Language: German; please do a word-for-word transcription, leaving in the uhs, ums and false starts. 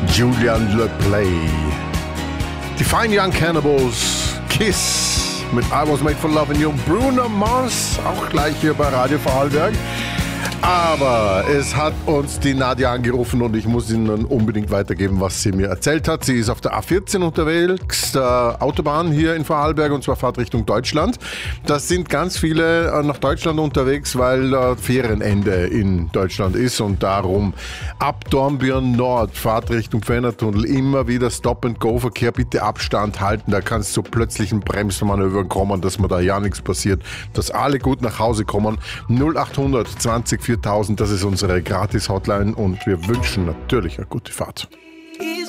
Julian Le Play. Die Fine Young Cannibals, Kiss mit I Was Made for Loving You. Bruno Mars, auch gleich hier bei Radio Vorarlberg. Aber es hat uns die Nadja angerufen und ich muss Ihnen unbedingt weitergeben, was sie mir erzählt hat. Sie ist auf der A vierzehn unterwegs, der Autobahn hier in Vorarlberg, und zwar fahrt Richtung Deutschland. Da sind ganz viele nach Deutschland unterwegs, weil äh, Ferienende in Deutschland ist und darum ab Dornbirn Nord, Fahrt Richtung Fennertunnel, immer wieder Stop-and-Go-Verkehr, bitte Abstand halten, da kann es zu plötzlichen Bremsmanövern kommen, dass mir da ja nichts passiert, dass alle gut nach Hause kommen. null achthundert zwanzig viertausend, das ist unsere Gratis-Hotline und wir wünschen natürlich eine gute Fahrt.